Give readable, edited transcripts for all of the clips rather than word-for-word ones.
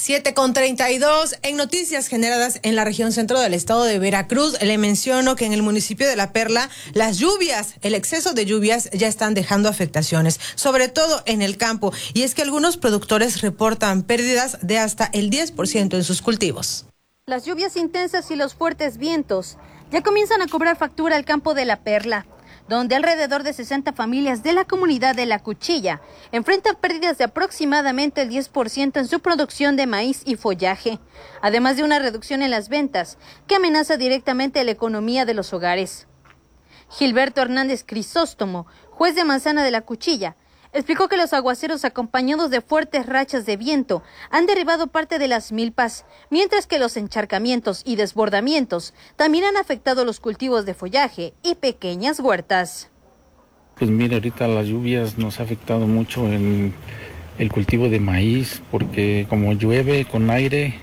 7:32. En noticias generadas en la región centro del estado de Veracruz, le menciono que en el municipio de La Perla, las lluvias, el exceso de lluvias ya están dejando afectaciones, sobre todo en el campo. Y es que algunos productores reportan pérdidas de hasta el 10% en sus cultivos. Las lluvias intensas y los fuertes vientos ya comienzan a cobrar factura al campo de La Perla, donde alrededor de 60 familias de la comunidad de La Cuchilla enfrentan pérdidas de aproximadamente el 10% en su producción de maíz y follaje, además de una reducción en las ventas que amenaza directamente la economía de los hogares. Gilberto Hernández Crisóstomo, juez de Manzana de La Cuchilla, explicó que los aguaceros acompañados de fuertes rachas de viento han derribado parte de las milpas, mientras que los encharcamientos y desbordamientos también han afectado los cultivos de follaje y pequeñas huertas. Pues mire, ahorita las lluvias nos ha afectado mucho en el cultivo de maíz, porque como llueve con aire,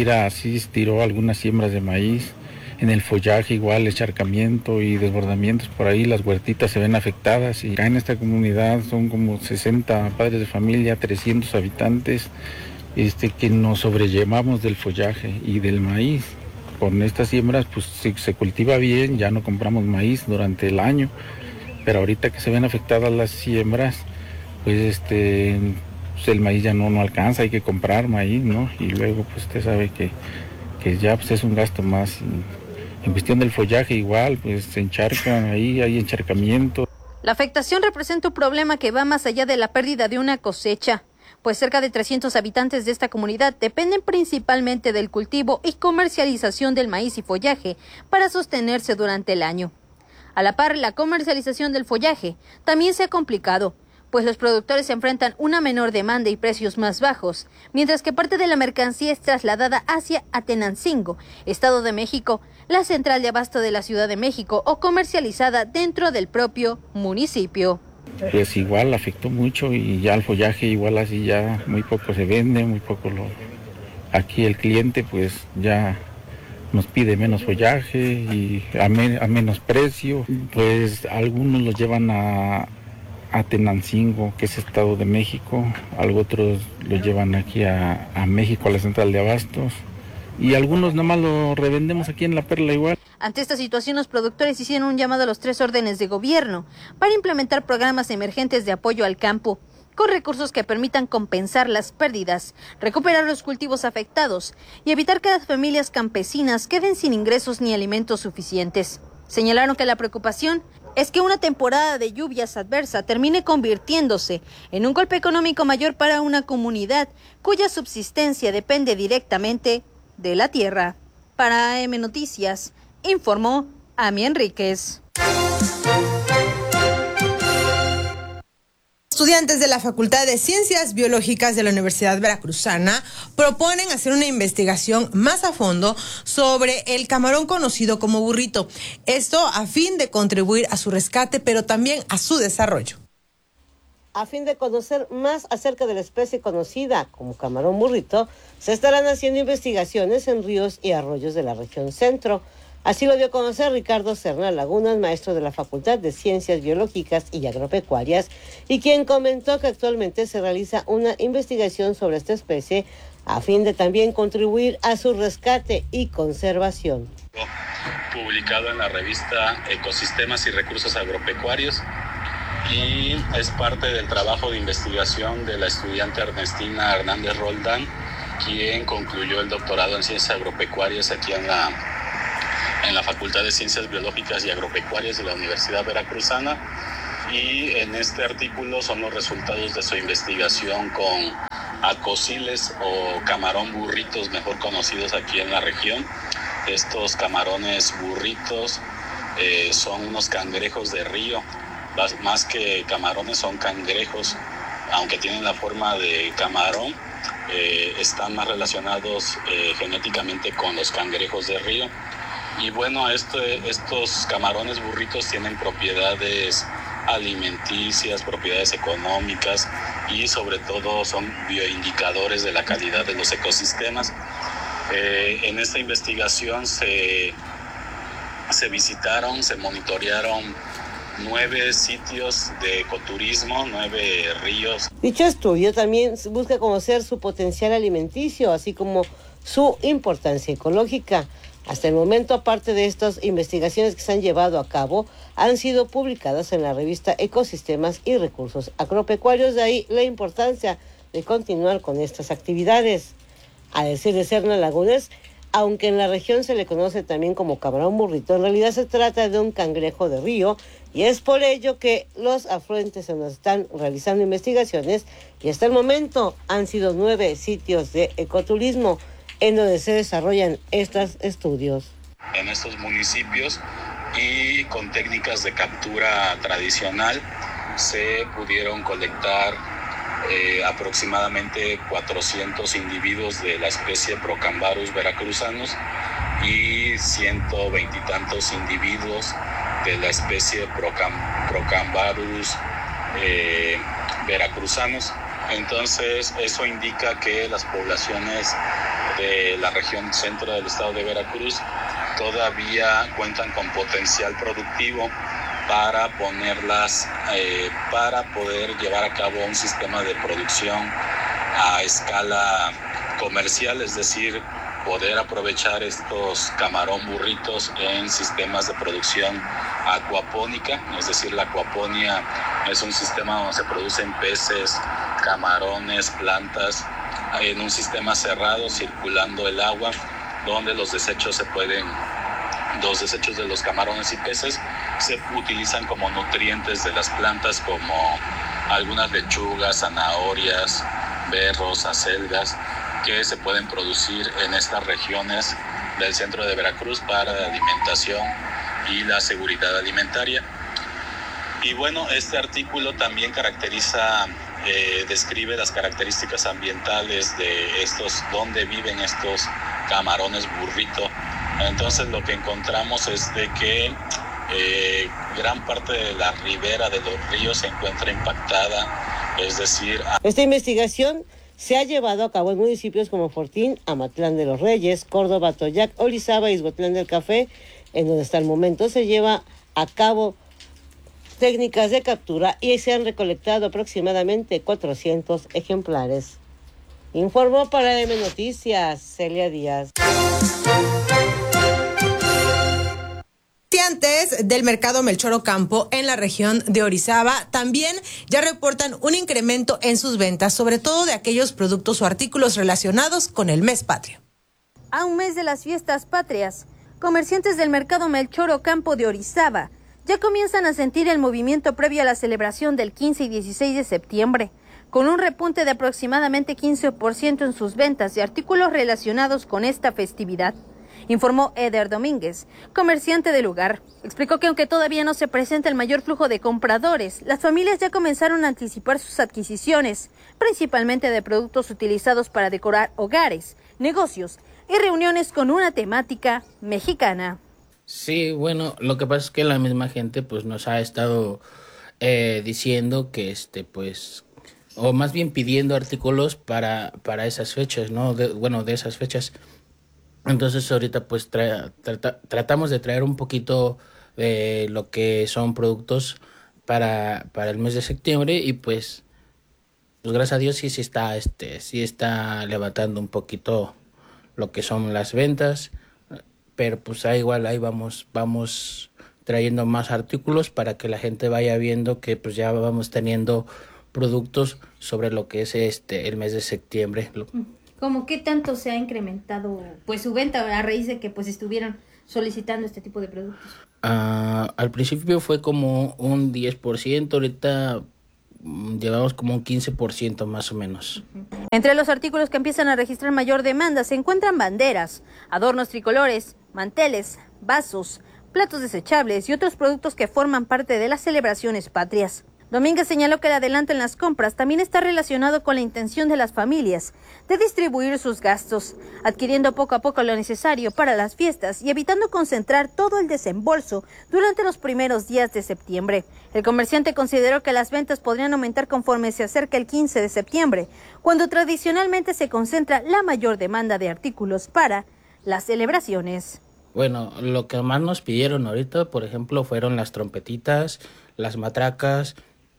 tiró algunas siembras de maíz. En el follaje igual, encharcamiento y desbordamientos por ahí, las huertitas se ven afectadas. Y acá en esta comunidad son como 60 padres de familia, 300 habitantes, que nos sobrellevamos del follaje y del maíz. Con estas siembras pues se cultiva bien, ya no compramos maíz durante el año, pero ahorita que se ven afectadas las siembras, pues el maíz ya no alcanza, hay que comprar maíz, ¿no? Y luego pues usted sabe que ya pues es un gasto más. En cuestión del follaje igual, pues se encharcan ahí, hay encharcamiento. La afectación representa un problema que va más allá de la pérdida de una cosecha, pues cerca de 300 habitantes de esta comunidad dependen principalmente del cultivo y comercialización del maíz y follaje para sostenerse durante el año. A la par, la comercialización del follaje también se ha complicado, pues los productores enfrentan una menor demanda y precios más bajos, mientras que parte de la mercancía es trasladada hacia Atenancingo, Estado de México, la central de abasto de la Ciudad de México, o comercializada dentro del propio municipio. Pues igual afectó mucho y ya el follaje igual así ya muy poco se vende, muy poco aquí el cliente pues ya nos pide menos follaje y a menos precio, pues algunos lo llevan a Tenancingo, que es Estado de México, otros lo llevan aquí a México, a la central de abastos, y algunos nomás lo revendemos aquí en La Perla igual. Ante esta situación, los productores hicieron un llamado a los 3 órdenes de gobierno para implementar programas emergentes de apoyo al campo, con recursos que permitan compensar las pérdidas, recuperar los cultivos afectados y evitar que las familias campesinas queden sin ingresos ni alimentos suficientes. Señalaron que la preocupación es que una temporada de lluvias adversa termine convirtiéndose en un golpe económico mayor para una comunidad cuya subsistencia depende directamente de la tierra. Para AM Noticias, informó Ami Enríquez. Estudiantes de la Facultad de Ciencias Biológicas de la Universidad Veracruzana proponen hacer una investigación más a fondo sobre el camarón conocido como burrito. Esto a fin de contribuir a su rescate, pero también a su desarrollo. A fin de conocer más acerca de la especie conocida como camarón burrito, se estarán haciendo investigaciones en ríos y arroyos de la región centro. Así lo dio a conocer Ricardo Serna Lagunas, maestro de la Facultad de Ciencias Biológicas y Agropecuarias, y quien comentó que actualmente se realiza una investigación sobre esta especie a fin de también contribuir a su rescate y conservación. Publicado en la revista Ecosistemas y Recursos Agropecuarios, y es parte del trabajo de investigación de la estudiante Ernestina Hernández Roldán, quien concluyó el doctorado en Ciencias Agropecuarias aquí en la Facultad de Ciencias Biológicas y Agropecuarias de la Universidad Veracruzana, y en este artículo son los resultados de su investigación con acosiles o camarón burritos, mejor conocidos aquí en la región. Estos camarones burritos son unos cangrejos de río, más que camarones son cangrejos, aunque tienen la forma de camarón, están más relacionados genéticamente con los cangrejos de río. Y bueno, estos camarones burritos tienen propiedades alimenticias, propiedades económicas y sobre todo son bioindicadores de la calidad de los ecosistemas. En esta investigación se visitaron, se monitorearon 9 sitios de ecoturismo, 9 ríos. Dicho estudio también busca conocer su potencial alimenticio, así como su importancia ecológica. Hasta el momento, aparte de estas investigaciones que se han llevado a cabo, han sido publicadas en la revista Ecosistemas y Recursos Agropecuarios, de ahí la importancia de continuar con estas actividades. A decir de Serna Lagunes, aunque en la región se le conoce también como camarón burrito, en realidad se trata de un cangrejo de río, y es por ello que los afluentes se nos están realizando investigaciones, y hasta el momento han sido 9 sitios de ecoturismo en donde se desarrollan estos estudios. En estos municipios y con técnicas de captura tradicional se pudieron colectar aproximadamente 400 individuos de la especie Procambarus veracruzanus y 120 y tantos individuos de la especie Procambarus veracruzanus. Entonces eso indica que las poblaciones de la región centro del estado de Veracruz todavía cuentan con potencial productivo para poder llevar a cabo un sistema de producción a escala comercial, es decir, poder aprovechar estos camarón burritos en sistemas de producción acuapónica, es decir, la acuaponía es un sistema donde se producen peces, camarones, plantas, en un sistema cerrado circulando el agua, donde los desechos de los camarones y peces se utilizan como nutrientes de las plantas, como algunas lechugas, zanahorias, berros, acelgas, que se pueden producir en estas regiones del centro de Veracruz para la alimentación y la seguridad alimentaria. Y bueno, este artículo también describe las características ambientales de donde viven estos camarones burrito. Entonces lo que encontramos es de que gran parte de la ribera de los ríos se encuentra impactada, es decir... Esta investigación se ha llevado a cabo en municipios como Fortín, Amatlán de los Reyes, Córdoba, Toyac, Orizaba y Izhuatlán del Café, en donde hasta el momento se lleva a cabo técnicas de captura y se han recolectado aproximadamente 400 ejemplares. Informó para M Noticias, Celia Díaz. Comerciantes del mercado Melchor Ocampo en la región de Orizaba también ya reportan un incremento en sus ventas, sobre todo de aquellos productos o artículos relacionados con el mes patrio. A un mes de las fiestas patrias, comerciantes del mercado Melchor Ocampo de Orizaba ya comienzan a sentir el movimiento previo a la celebración del 15 y 16 de septiembre, con un repunte de aproximadamente 15% en sus ventas de artículos relacionados con esta festividad. Informó Eder Domínguez, comerciante del lugar. Explicó que aunque todavía no se presenta el mayor flujo de compradores, las familias ya comenzaron a anticipar sus adquisiciones, principalmente de productos utilizados para decorar hogares, negocios y reuniones con una temática mexicana. Sí, bueno, lo que pasa es que la misma gente pues nos ha estado diciendo que o más bien pidiendo artículos para esas fechas, ¿no? De esas fechas. Entonces ahorita pues tratamos de traer un poquito de lo que son productos para el mes de septiembre y pues gracias a Dios sí está levantando un poquito lo que son las ventas, pero pues ahí vamos trayendo más artículos para que la gente vaya viendo que pues ya vamos teniendo productos sobre lo que es el mes de septiembre. ¿Cómo qué tanto se ha incrementado pues su venta a raíz de que pues estuvieron solicitando este tipo de productos? Al principio fue como un 10%, ahorita llevamos como un 15% más o menos. Entre los artículos que empiezan a registrar mayor demanda se encuentran banderas, adornos tricolores, manteles, vasos, platos desechables y otros productos que forman parte de las celebraciones patrias. Domínguez señaló que el adelanto en las compras también está relacionado con la intención de las familias de distribuir sus gastos, adquiriendo poco a poco lo necesario para las fiestas y evitando concentrar todo el desembolso durante los primeros días de septiembre. El comerciante consideró que las ventas podrían aumentar conforme se acerca el 15 de septiembre, cuando tradicionalmente se concentra la mayor demanda de artículos para las celebraciones. Bueno, lo que más nos pidieron ahorita, por ejemplo, fueron las trompetitas, las matracas,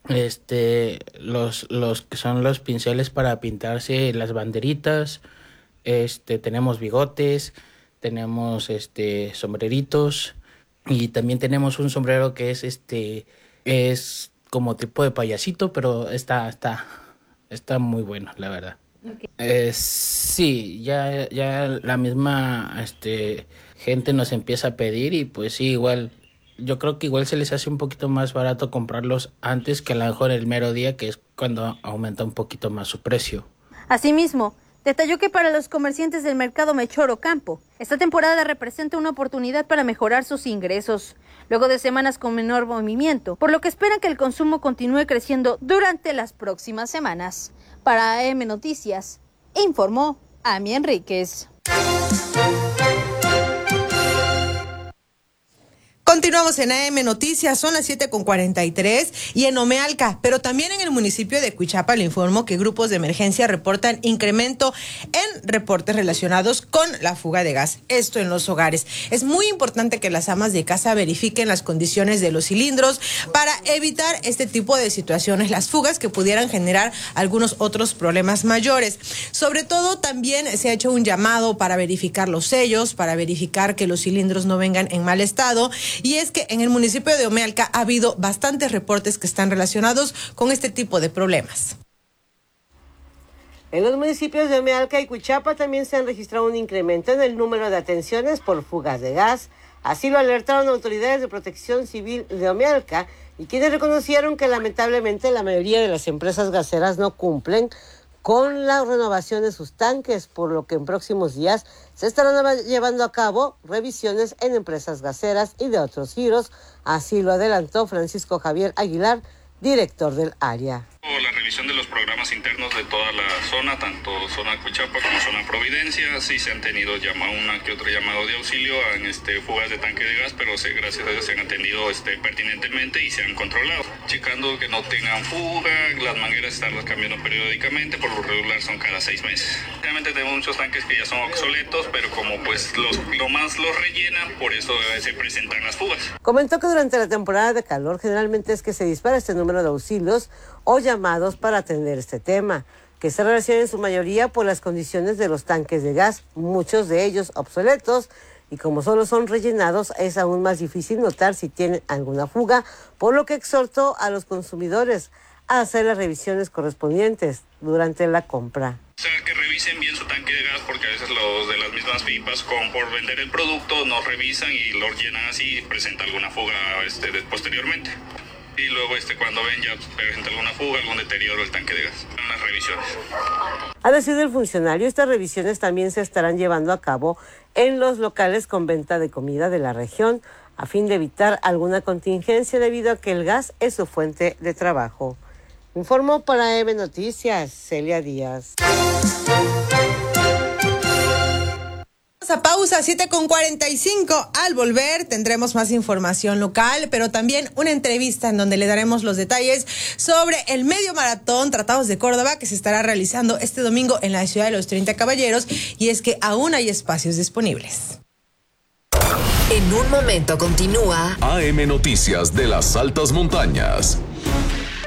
los que son los pinceles para pintarse las banderitas, tenemos bigotes, tenemos sombreritos, y también tenemos un sombrero que es como tipo de payasito, pero está muy bueno, la verdad. Okay. Sí, ya la misma gente nos empieza a pedir, y pues sí, igual yo creo que igual se les hace un poquito más barato comprarlos antes que a lo mejor el mero día, que es cuando aumenta un poquito más su precio. Asimismo, detalló que para los comerciantes del mercado Melchor Ocampo, esta temporada representa una oportunidad para mejorar sus ingresos, luego de semanas con menor movimiento, por lo que esperan que el consumo continúe creciendo durante las próximas semanas. Para AM Noticias, informó Ami Enríquez. Continuamos en AM Noticias, son las 7:43 y en Omealca, pero también en el municipio de Cuichapa le informo que grupos de emergencia reportan incremento en reportes relacionados con la fuga de gas, esto en los hogares. Es muy importante que las amas de casa verifiquen las condiciones de los cilindros para evitar este tipo de situaciones, las fugas que pudieran generar algunos otros problemas mayores. Sobre todo también se ha hecho un llamado para verificar los sellos, para verificar que los cilindros no vengan en mal estado. Y es que en el municipio de Omealca ha habido bastantes reportes que están relacionados con este tipo de problemas. En los municipios de Omealca y Cuichapa también se han registrado un incremento en el número de atenciones por fugas de gas. Así lo alertaron autoridades de protección civil de Omealca, y quienes reconocieron que lamentablemente la mayoría de las empresas gaseras no cumplen con la renovación de sus tanques, por lo que en próximos días se estarán llevando a cabo revisiones en empresas gaseras y de otros giros. Así lo adelantó Francisco Javier Aguilar, director del área. La revisión de los programas internos de toda la zona, tanto zona Cuichapa como zona Providencia, sí se han tenido una que otro llamado de auxilio en fugas de tanque de gas, pero gracias a Dios se han atendido pertinentemente y se han controlado, checando que no tengan fuga, las mangueras estarlas cambiando periódicamente, por lo regular son cada 6 meses. Realmente tenemos muchos tanques que ya son obsoletos, pero como pues lo más los rellenan, por eso se presentan las fugas. Comentó que durante la temporada de calor generalmente es que se dispara este número de auxilios o llamados para atender este tema, que se relaciona en su mayoría por las condiciones de los tanques de gas, muchos de ellos obsoletos, y como solo son rellenados es aún más difícil notar si tienen alguna fuga, por lo que exhortó a los consumidores a hacer las revisiones correspondientes durante la compra. O sea, que revisen bien su tanque de gas, porque a veces los de las mismas pipas, por vender el producto, no revisan y lo llenan así y presenta alguna fuga posteriormente. Y luego cuando ven ya presenta alguna fuga, algún deterioro del tanque de gas. En las revisiones. Ha decidido el funcionario, estas revisiones también se estarán llevando a cabo en los locales con venta de comida de la región, a fin de evitar alguna contingencia debido a que el gas es su fuente de trabajo. Informó para AM Noticias, Celia Díaz. A pausa, 7:45. Al volver tendremos más información local, pero también una entrevista en donde le daremos los detalles sobre el medio maratón Tratados de Córdoba, que se estará realizando este domingo en la ciudad de los 30 Caballeros, y es que aún hay espacios disponibles. En un momento continúa AM Noticias de las altas montañas.